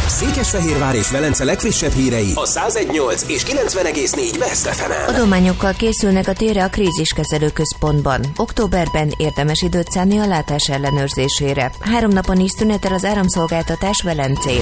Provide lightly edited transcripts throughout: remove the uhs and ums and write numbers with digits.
Székesfehérvár és Velence legfrissebb hírei a 101.8 és 90.4 Best FM-en. Adományokkal készülnek a térre a kríziskezelő központban. Októberben érdemes időt szánni a látás ellenőrzésére. 3 napon is szünetel az áramszolgáltatás Velencén.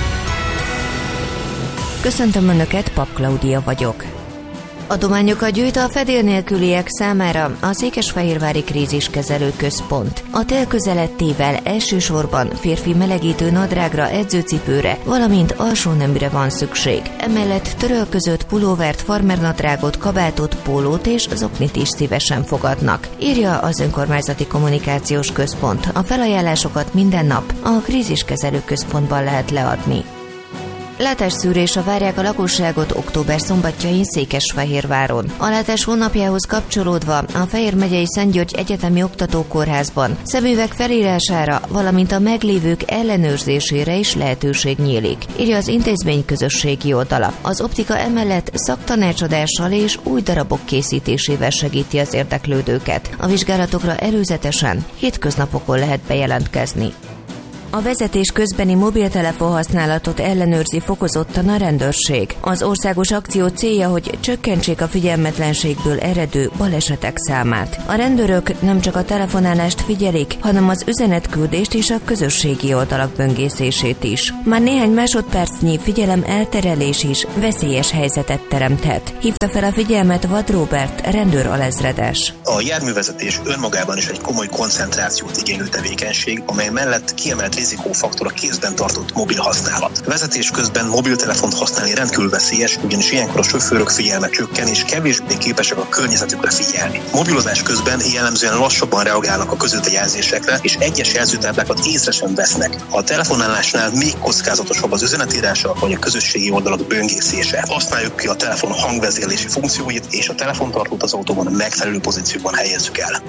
Köszöntöm Önöket, Pap Klaudia vagyok. Adományokat gyűjt a fedél nélküliek számára a Székesfehérvári Kríziskezelő Központ. A tél közelettével elsősorban férfi melegítő nadrágra, edzőcipőre, valamint alsóneműre van szükség. Emellett törölközött pulóvert, farmernadrágot, kabátot, pólót és zoknit is szívesen fogadnak, írja az Önkormányzati Kommunikációs Központ. A felajánlásokat minden nap a Kríziskezelő Központban lehet leadni. Látásszűrésre várják a lakosságot október szombatjain Székesfehérváron. A látás hónapjához kapcsolódva a Fejér megyei Szent György Egyetemi Oktatókórházban szemüveg felírására, valamint a meglévők ellenőrzésére is lehetőség nyílik, írja az intézmény közösségi oldala. Az optika emellett szaktanácsadással és új darabok készítésével segíti az érdeklődőket. A vizsgálatokra előzetesen hétköznapokon lehet bejelentkezni. A vezetés közbeni mobiltelefon használatot ellenőrzi fokozottan a rendőrség. Az országos akció célja, hogy csökkentsék a figyelmetlenségből eredő balesetek számát. A rendőrök nem csak a telefonálást figyelik, hanem az üzenetküldést és a közösségi oldalak böngészését is. Már néhány másodpercnyi figyelem elterelés is veszélyes helyzetet teremthet. Hívta fel a figyelmet Vad Róbert, rendőr alezredes. A járművezetés önmagában is egy komoly koncentrációt igénylő tevékenység, amely mellett kiemelt rizikófaktor a kézben tartott mobil használat. Vezetés közben mobiltelefont használni rendkívül veszélyes, ugyanis ilyenkor a sofőrök figyelme csökken és kevésbé képesek a környezetükre figyelni. Mobilozás közben jellemzően lassabban reagálnak a közúti jelzésekre, és egyes jelzőtáblákat észre sem vesznek. A telefonálásnál még kockázatosabb az üzenetírása vagy a közösségi oldalak böngészése. Használjuk ki a telefon hangvezérlési funkcióit, és a telefontartót az autóban megfelelő pozícióban helyezzük el.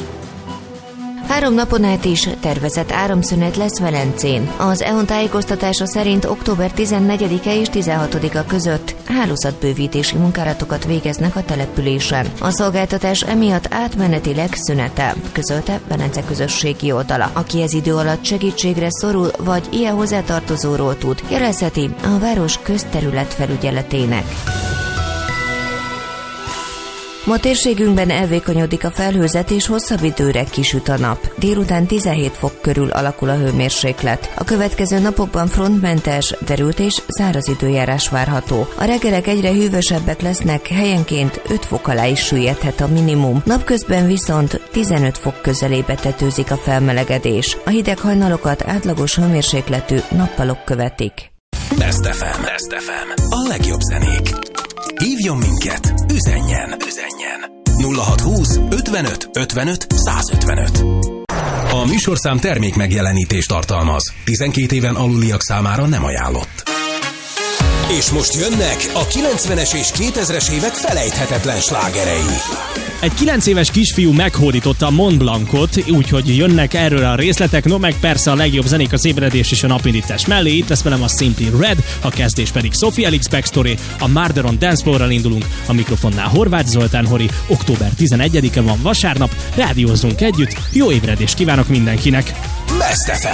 3 napon át is tervezett áramszünet lesz Velencén. Az EON tájékoztatása szerint október 14-e és 16-a között hálózatbővítési munkálatokat végeznek a településen. A szolgáltatás emiatt átmenetileg szünetel, közölte Velence közösségi oldala. Aki ez idő alatt segítségre szorul, vagy ilyen hozzátartozóról tud, jelezheti a város közterület felügyeletének. Ma térségünkben elvékonyodik a felhőzet és hosszabb időre kisüt a nap. Délután 17 fok körül alakul a hőmérséklet. A következő napokban frontmentes, derült és száraz időjárás várható. A reggelek egyre hűvösebbek lesznek, helyenként 5 fok alá is süllyedhet a minimum. Napközben viszont 15 fok közelébe tetőzik a felmelegedés. A hideg hajnalokat átlagos hőmérsékletű nappalok követik. Best FM. Best FM. A legjobb zenék. Hívjon minket, üzenjen 0620 55 55 155. A műsorszám termék megjelenítést tartalmaz. 12 éven aluliak számára nem ajánlott. És most jönnek a 90-es és 2000-es évek felejthetetlen slágerei. Egy 9 éves kisfiú meghódította Mont Blancot, úgyhogy jönnek erről a részletek, no meg persze a legjobb zenék az ébredés és a napindítás mellé. Itt lesz velem a Simply Red, a kezdés pedig Sophie Elix Backstory, a Murder on Dance Floor-ral indulunk, a mikrofonnál Horváth Zoltán Hori, október 11-e van vasárnap, rádiózzunk együtt, jó ébredést kívánok mindenkinek! Best FM.